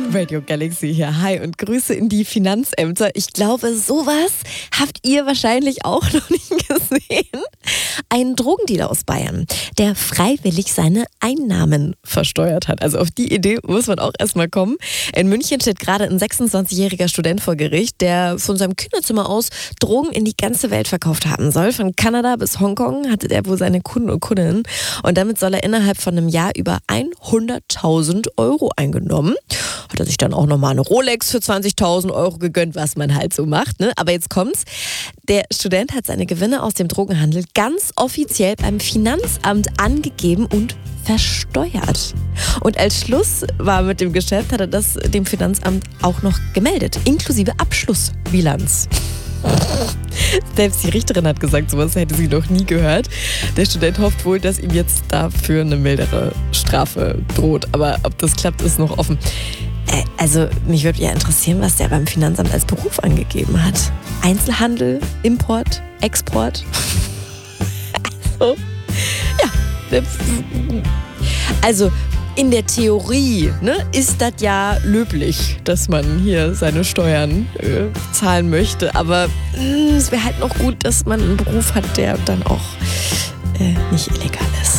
Radio Galaxy hier. Hi und Grüße in die Finanzämter. Ich glaube, sowas habt ihr wahrscheinlich auch noch nicht gesehen. Ein Drogendealer aus Bayern, der freiwillig seine Einnahmen versteuert hat. Also auf die Idee muss man auch erstmal kommen. In München steht gerade ein 26-jähriger Student vor Gericht, der von seinem Kinderzimmer aus Drogen in die ganze Welt verkauft haben soll. Von Kanada bis Hongkong hatte der wohl seine Kunden und Kundinnen. Und damit soll er innerhalb von einem Jahr über 100.000 Euro eingenommen. Hat er sich dann auch nochmal eine Rolex für 20.000 Euro gegönnt, was man halt so macht. Ne? Aber jetzt kommt's. Der Student hat seine Gewinne aus dem Drogenhandel ganz offiziell beim Finanzamt angegeben und versteuert. Und als Schluss war mit dem Geschäft, hat er das dem Finanzamt auch noch gemeldet, inklusive Abschlussbilanz. Selbst die Richterin hat gesagt, sowas hätte sie noch nie gehört. Der Student hofft wohl, dass ihm jetzt dafür eine mildere Strafe droht. Aber ob das klappt, ist noch offen. Also mich würde ja interessieren, was der beim Finanzamt als Beruf angegeben hat. Einzelhandel, Import, Export. Also, ja. Also in der Theorie ist das ja löblich, dass man hier seine Steuern zahlen möchte. Aber es wäre halt noch gut, dass man einen Beruf hat, der dann auch nicht illegal ist.